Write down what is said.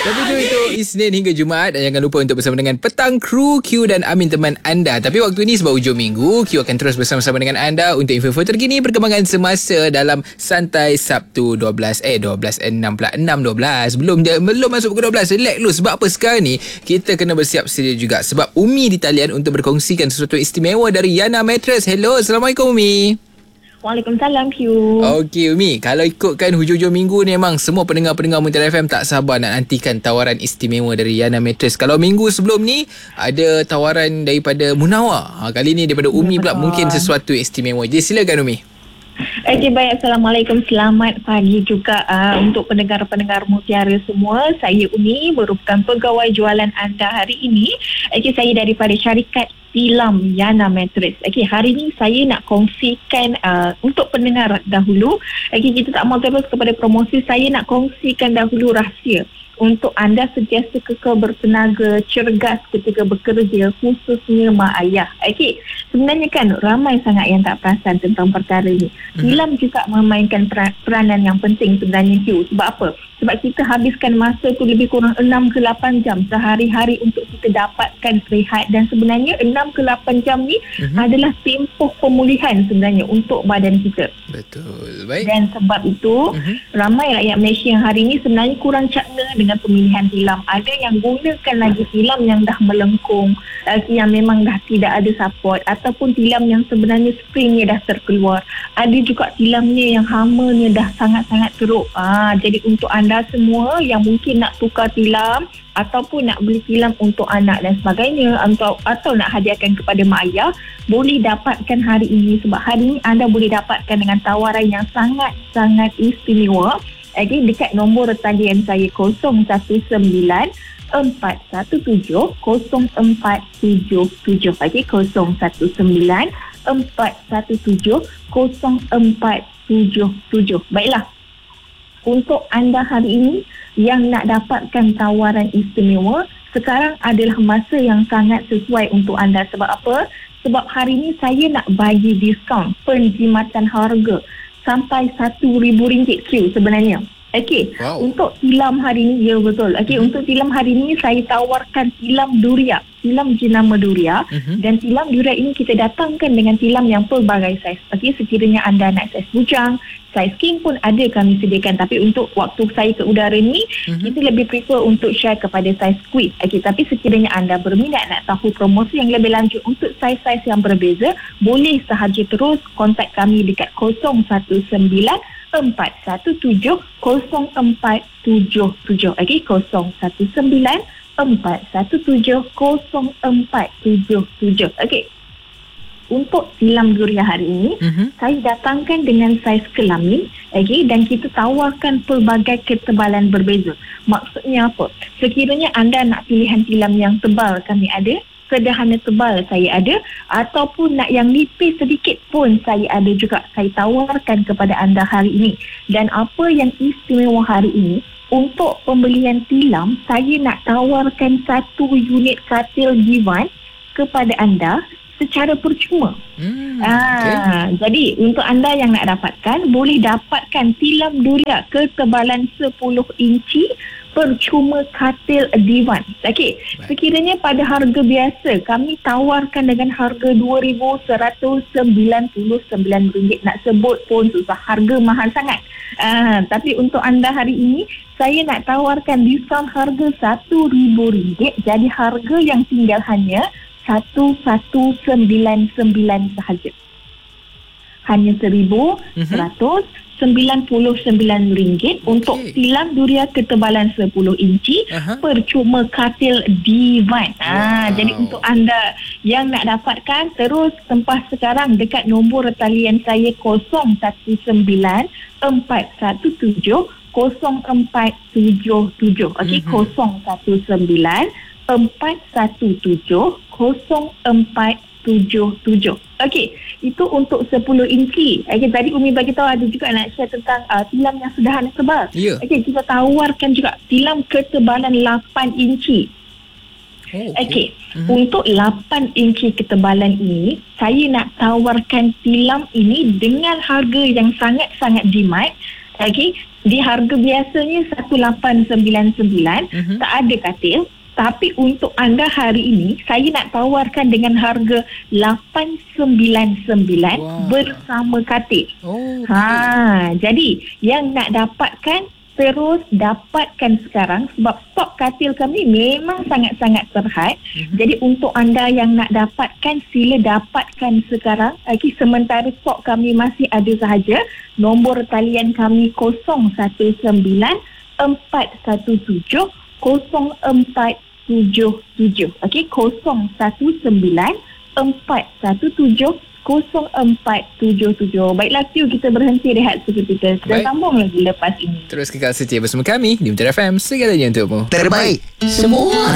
Tapi itu Isnin hingga Jumaat. Dan jangan lupa untuk bersama dengan Petang Kru, Q dan Amin teman anda. Tapi waktu ini sebab hujung minggu, Q akan terus bersama-sama dengan anda untuk info-info terkini perkembangan semasa dalam Santai Sabtu 12 belum masuk ke 12. Relax dulu. Sebab apa sekarang ni kita kena bersiap sedia juga. Sebab Umi di talian untuk berkongsikan sesuatu istimewa dari Yana Mattress. Hello, Assalamualaikum Umi. Waalaikumsalam Q. Okey Umi, kalau ikutkan hujung-hujung minggu ni memang semua pendengar-pendengar Muntah FM tak sabar nak nantikan tawaran istimewa dari Yana Mattress. Kalau minggu sebelum ni ada tawaran daripada Munawar. Kali ni daripada Umi pula mungkin sesuatu istimewa. Jadi silakan Umi. Okey, baik. Assalamualaikum. Selamat pagi juga untuk pendengar-pendengar Mutiara semua. Saya Umi, merupakan pegawai jualan anda hari ini. Okey, saya daripada syarikat Tilam Yana Mattress. Okey, hari ini saya nak kongsikan untuk pendengar dahulu. Okey, kita tak mau terus kepada promosi. Saya nak kongsikan dahulu rahsia untuk anda sentiasa kekal bertenaga, cergas ketika bekerja, khususnya mak ayah. Okey, sebenarnya kan ramai sangat yang tak perasan tentang perkara ini. Tilam juga memainkan peranan yang penting sebenarnya Q. Sebab apa? Sebab kita habiskan masa tu lebih kurang 6 ke 8 jam sehari-hari untuk kita dapatkan rehat, dan sebenarnya 6 ke 8 jam ni adalah tempoh pemulihan sebenarnya untuk badan kita. Betul. Baik. Dan sebab itu ramai rakyat Malaysia yang hari ini sebenarnya kurang cakna dengan pemilihan tilam. Ada yang gunakan lagi tilam yang dah melengkung, yang memang dah tidak ada support, ataupun tilam yang sebenarnya springnya dah terkeluar. Ada juga tilamnya yang hamanya dah sangat-sangat teruk. Jadi untuk anda semua yang mungkin nak tukar tilam ataupun nak beli tilam untuk anak dan sebagainya, atau nak hadiahkan kepada mak ayah, boleh dapatkan hari ini. Sebab hari ini anda boleh dapatkan dengan tawaran yang sangat-sangat istimewa. Okay, dekat nombor talian saya 019 417 0477. Okey, 019 417 0477. Baiklah. Untuk anda hari ini yang nak dapatkan tawaran istimewa, sekarang adalah masa yang sangat sesuai untuk anda. Sebab apa? Sebab hari ini saya nak bagi diskaun penjimatan harga sampai RM1,000 Q sebenarnya. Okey, wow. Untuk tilam hari ini, ya betul. Okey, untuk tilam hari ini saya tawarkan tilam durian, tilam jenama durian, dan tilam durian ini kita datangkan dengan tilam yang pelbagai saiz. Okey, sekiranya anda nak saiz bujang, saiz king pun ada kami sediakan. Tapi untuk waktu saya ke udara ni, kita lebih prefer untuk share kepada saiz squeeze. Okey, tapi sekiranya anda berminat nak tahu promosi yang lebih lanjut untuk saiz-saiz yang berbeza, boleh sahaja terus kontak kami dekat 019 417 0477. Okey, 019 417 0477. Okey. Untuk tilam durian hari ini, saya datangkan dengan saiz kelamin, okey, dan kita tawarkan pelbagai ketebalan berbeza. Maksudnya apa? Sekiranya anda nak pilihan tilam yang tebal, kami ada. Sederhana tebal saya ada, ataupun nak yang nipis sedikit pun saya ada juga. Saya tawarkan kepada anda hari ini. Dan apa yang istimewa hari ini, untuk pembelian tilam, saya nak tawarkan 1 unit katil divan kepada anda secara percuma. Jadi untuk anda yang nak dapatkan, boleh dapatkan tilam durian ketebalan 10 inci percuma katil divan. Okey, sekiranya pada harga biasa kami tawarkan dengan harga RM2,199. Nak sebut pun susah, harga mahal sangat. Tapi untuk anda hari ini, saya nak tawarkan diskaun harga RM1,000. Jadi harga yang tinggal hanya RM1,199 sahaja. Hanya RM1,199 untuk tilam durian ketebalan 10 inci percuma katil divan. Jadi untuk anda yang nak dapatkan, terus tempah sekarang dekat nombor talian saya 019 417 0477. Okey, 019 417 0477. Okey, itu untuk 10 inci. Okey, tadi Umi bagi tahu ada juga nak share tentang tilam yang sederhana tebal. Okey, kita tawarkan juga tilam ketebalan 8 inci. Okey, untuk 8 inci ketebalan ini, saya nak tawarkan tilam ini dengan harga yang sangat-sangat jimat. Okey, di harga biasanya 1899 tak ada katil. Tapi untuk anda hari ini, saya nak tawarkan dengan harga 899 bersama katil. Jadi yang nak dapatkan, terus dapatkan sekarang sebab stok katil kami memang sangat-sangat terhad. Jadi untuk anda yang nak dapatkan, sila dapatkan sekarang. Sementara stok kami masih ada sahaja. Nombor talian kami 019 417 0477. Okey, 019 417 0477. Baiklah Q, kita berhenti rehat seketika. Kita sambung lagi lepas ini. Terus kekal setia bersama kami di Metro FM, segalanya untukmu. Terbaik semua